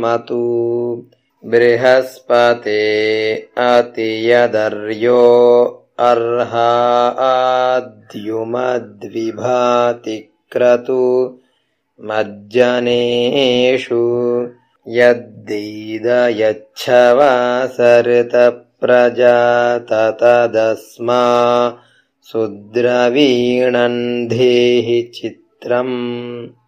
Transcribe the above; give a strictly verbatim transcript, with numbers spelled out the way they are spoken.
मतु बृहस्पते अतियदर्यो अर्हाद्युमद्विभाति क्रतु मज्जनेषु यद्दीदयच्छवा सरतप्रजाततदस्मा सुद्रवीणन्धेहि चित्रम्।